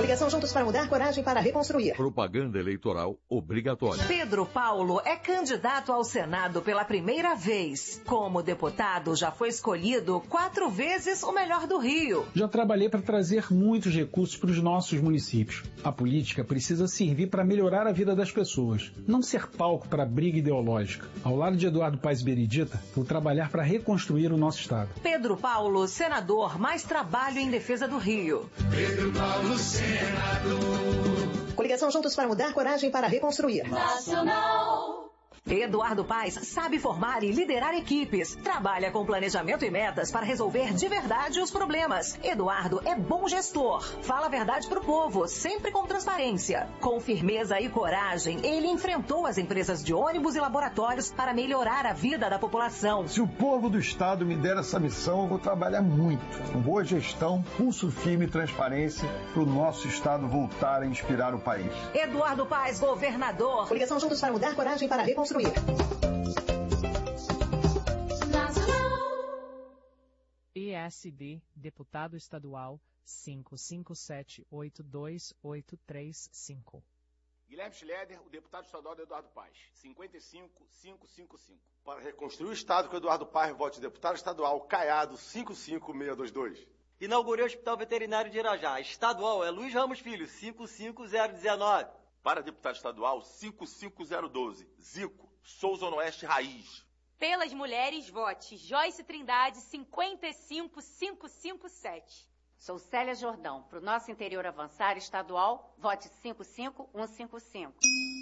Coligação Juntos para Mudar, coragem para reconstruir. Propaganda eleitoral obrigatória. Pedro Paulo é candidato ao Senado pela primeira vez. Como deputado, já foi escolhido 4 vezes o melhor do Rio. Já trabalhei para trazer muitos recursos para os nossos municípios. A política precisa servir para melhorar a vida das pessoas, não ser palco para briga ideológica. Ao lado de Eduardo Paes Benedita, vou trabalhar para reconstruir o nosso estado. Pedro Paulo, senador, mais trabalho em defesa do Rio. Pedro Paulo, senador. Coligação Juntos para Mudar, coragem para reconstruir. Nacional. Eduardo Paes sabe formar e liderar equipes. Trabalha com planejamento e metas para resolver de verdade os problemas. Eduardo é bom gestor. Fala a verdade pro povo, sempre com transparência. Com firmeza e coragem, ele enfrentou as empresas de ônibus e laboratórios para melhorar a vida da população. Se o povo do estado me der essa missão, eu vou trabalhar muito. Com boa gestão, pulso firme e transparência para o nosso estado voltar a inspirar o país. Eduardo Paes, governador. Coligação Juntos para Mudar, coragem para reconstruir. PSD, deputado estadual 557828335. Guilherme Schleder, o deputado estadual do Eduardo Paes, 55555. Para reconstruir o estado com o Eduardo Paes, vote deputado estadual Caiado 55622. Inaugurei o Hospital Veterinário de Irajá. Estadual é Luiz Ramos Filho, 55019. Para deputado estadual 55012, Zico, Souza Oeste Raiz. Pelas mulheres, vote Joyce Trindade, 55557. Sou Célia Jordão. Para o nosso interior avançar estadual, vote 55155.